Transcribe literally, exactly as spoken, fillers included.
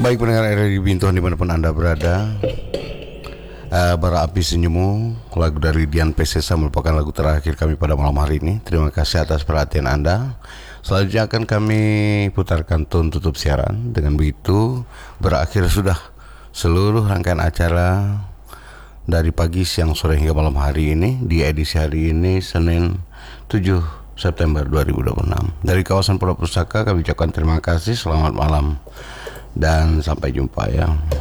Baik pendengar R R I Bintuan dimanapun Anda berada, uh, Bara Api Senyummu, lagu dari Dian Pesesa merupakan lagu terakhir kami pada malam hari ini. Terima kasih atas perhatian Anda. Selanjutnya akan kami putarkan tone tutup siaran. Dengan begitu berakhir sudah seluruh rangkaian acara dari pagi, siang, sore hingga malam hari ini di edisi hari ini Senin tujuh September dua ribu dua puluh enam. Dari kawasan Pulau Pusaka kami ucapkan terima kasih, selamat malam dan sampai jumpa ya.